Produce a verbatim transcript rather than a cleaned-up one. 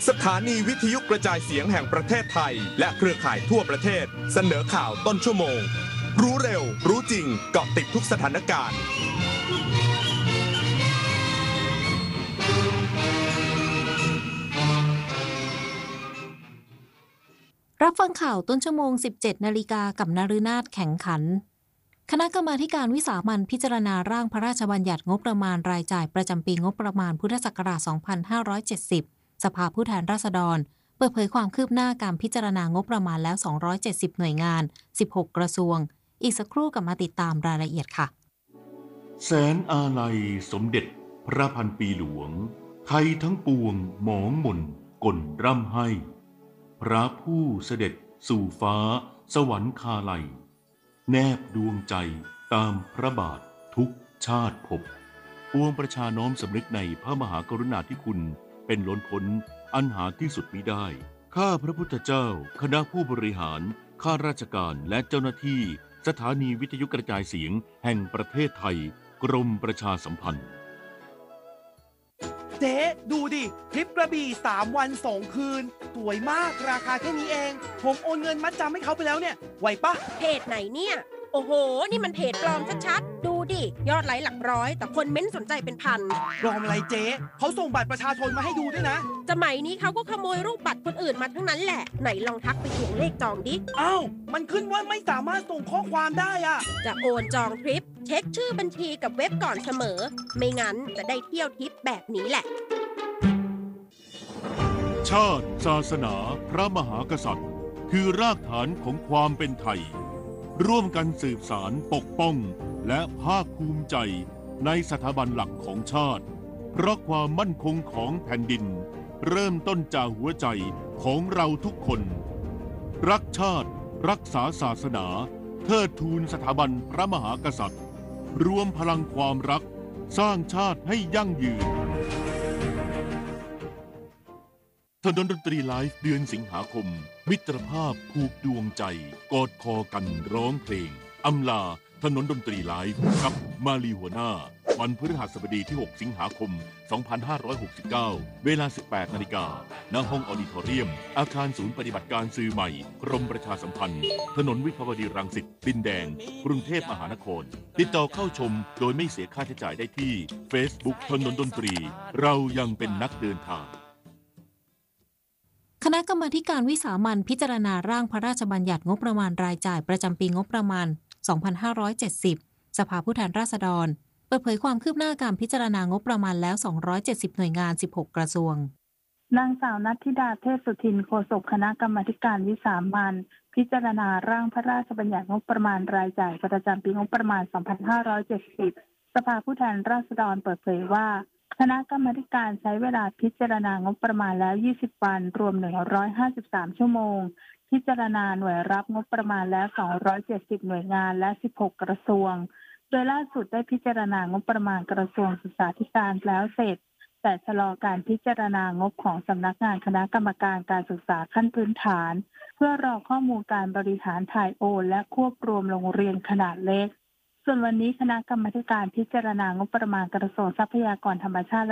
สถานีวิทยุกระจายเสียงแห่งประเทศไทยและเครือข่ายทั่วประเทศเสนอข่าวต้นชั่วโมงรู้เร็วรู้จริงเกาะติดทุกสถานการณ์รับฟังข่าวต้นชั่วโมง สิบเจ็ดนาฬิกากับนฤนาถแข็งขันคณะกรรมาธิการวิสามัญพิจารณาร่างพระราชบัญญัติงบประมาณรายจ่ายประจำปีงบประมาณพุทธศักราช สองพันห้าร้อยเจ็ดสิบ สภาผู้แทนราษฎรเปิดเผยความคืบหน้าการพิจารณางบประมาณแล้ว สองร้อยเจ็ดสิบ หน่วยงาน สิบหก กระทรวงอีกสักครู่กลับมาติดตามรายละเอียดค่ะแสนอาลัยสมเด็จพระพันปีหลวงไทยทั้งปวงหมองหม่นก่นร่ำให้พระผู้เสด็จสู่ฟ้าสวรรคาลัยแนบดวงใจตามพระบาททุกชาติภพปวงประชาน้อมสำนึกในพระมหากรุณาธิคุณเป็นล้นพ้นอันหาที่สุดมิได้ข้าพระพุทธเจ้าคณะผู้บริหารข้าราชการและเจ้าหน้าที่สถานีวิทยุกระจายเสียงแห่งประเทศไทยกรมประชาสัมพันธ์เจ๊ดูดิทริปกระบี่สามวันสองคืนสวยมากราคาแค่นี้เองผมโอนเงินมัดจำให้เขาไปแล้วเนี่ยไหวปะเพจไหนเนี่ยโอ้โหนี่มันเพจปลอมชัดๆดูดิยอดไลค์หลักร้อยแต่คนเม้นสนใจเป็นพันปลอมอะไรเจ๊เขาส่งบัตรประชาชนมาให้ดูด้วยนะสมัยนี้เขาก็ขโมยรูปบัตรคนอื่นมาทั้งนั้นแหละไหนลองทักไปทวงเลขจองดิอ้าวมันขึ้นว่าไม่สามารถส่งข้อความได้อะจะโอนจองทริปเช็คชื่อบัญชีกับเว็บก่อนเสมอไม่งั้นจะได้เที่ยวทริปแบบนี้แหละชาติศาสนาพระมหากษัตริย์คือรากฐานของความเป็นไทยร่วมกันสืบสารปกป้องและภาคภูมิใจในสถาบันหลักของชาติเพราะความมั่นคงของแผ่นดินเริ่มต้นจากหัวใจของเราทุกคนรักชาติรักษาศาสนาเทิดทูนสถาบันพระมหากษัตริย์รวมพลังความรักสร้างชาติให้ยั่งยืนถนนดนตรีไลฟ์เดือนสิงหาคมมิตรภาพผูกดวงใจกอดคอกันร้องเพลงอำลาถนนดนตรีไลฟ์กับมาลีหัวหน้าวันพฤหัสบดีที่หกสิงหาคมสองพันห้าร้อยหกสิบเก้าเวลา สิบแปดนาฬิกา ณ ห้องออดิทอเรียมอาคารศูนย์ปฏิบัติการสื่อใหม่กรมประชาสัมพันธ์ถนนวิภาวดีรังสิตดินแดงกรุงเทพมหานครติดต่อเข้าชมโดยไม่เสียค่าใช้จ่ายได้ที่ Facebook ถนนดนตรีเรายังเป็นนักเดินทางคณะกรรมาธิการวิสามัญพิจารณาร่างพระราชบัญญัติงบประมาณรายจ่ายประจำปีงบประมาณ สองพันห้าร้อยเจ็ดสิบ สภาผู้แทนราษฎรเปิดเผยความคืบหน้าการพิจารณางบประมาณแล้ว สองร้อยเจ็ดสิบ หน่วยงาน สิบหก กระทรวงนางสาวณัฐธิดาเทพสุทินโฆษกคณะกรรมาธิการวิสามัญพิจารณาร่างพระราชบัญญัติงบประมาณรายจ่ายประจำปีงบประมาณ สองพันห้าร้อยเจ็ดสิบ สภาผู้แทนราษฎรเปิดเผยว่าคณะกรรมาธิการใช้เวลาพิจารณางบประมาณแล้วยี่สิบวันรวมหนึ่งร้อยห้าสิบสามชั่วโมงพิจารณาหน่วยรับงบประมาณแล้วสองร้อยเจ็ดสิบหน่วยงานและสิบหกกระทรวงโดยล่าสุดได้พิจารณางบประมาณกระทรวงศึกษาธิการแล้วเสร็จแต่ชะลอการพิจารณางบของสำนักงานคณะกรรมการการศึกษาขั้นพื้นฐานเพื่อรอข้อมูลการบริหารถ่ายโอนและควบรวมโรงเรียนขนาดเล็กส่วนวันนี้คณะกรรมาธิการพิจารณางบประมาณกระทรวงทรัพยากรธรรมชาติ